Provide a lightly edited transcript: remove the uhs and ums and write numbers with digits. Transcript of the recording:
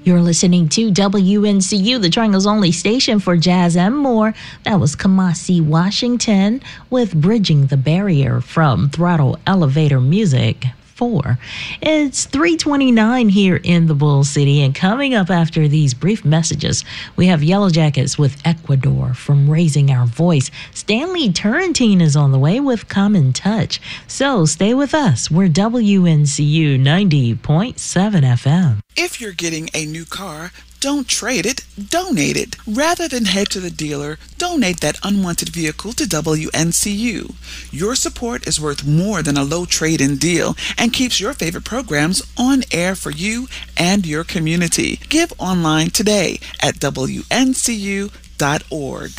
You're listening to WNCU, the Triangle's only station for jazz and more. That was Kamasi Washington with Bridging the Barrier from Throttle Elevator Music 4. It's 3:29 here in the Bull City, and coming up after these brief messages, we have Yellow Jackets with Ecuador from Raising Our Voice. Stanley Turrentine is on the way with Common Touch. So stay with us. We're WNCU 90.7 FM. If you're getting a new car, don't trade it, donate it. Rather than head to the dealer, donate that unwanted vehicle to WNCU. Your support is worth more than a low trade-in deal and keeps your favorite programs on air for you and your community. Give online today at WNCU.org.